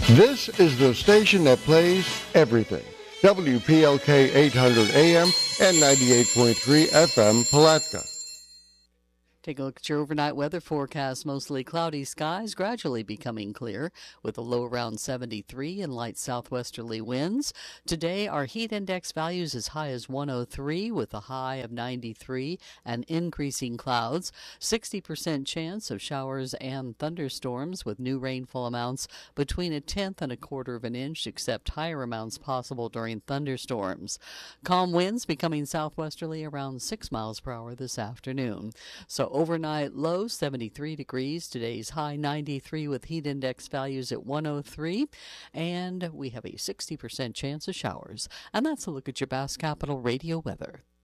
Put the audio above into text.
This is the station that plays everything. WPLK 800 AM and 98.3 FM Palatka. Take a look at your overnight weather forecast. Mostly cloudy skies, gradually becoming clear with a low around 73 and light southwesterly winds. Today, our heat index values as high as 103 with a high of 93 and increasing clouds. 60% chance of showers and thunderstorms with new rainfall amounts between a tenth and a quarter of an inch, except higher amounts possible during thunderstorms. Calm winds becoming southwesterly around 6 miles per hour this afternoon. So overnight low 73 degrees. Today's high 93 with heat index values at 103. And we have a 60% chance of showers. And that's a look at your Basque Capital radio weather.